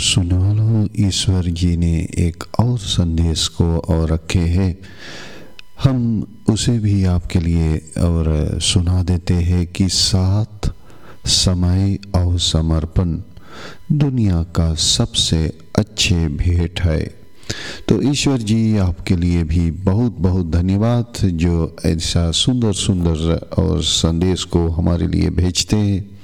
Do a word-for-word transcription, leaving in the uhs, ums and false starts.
सुनने वालों, ईश्वर जी ने एक और संदेश को और रखे हैं, हम उसे भी आपके लिए और सुना देते हैं कि साथ, समय और समर्पण दुनिया का सबसे अच्छे भेंट है। तो ईश्वर जी आपके लिए भी बहुत बहुत धन्यवाद जो ऐसा सुंदर सुंदर और संदेश को हमारे लिए भेजते हैं।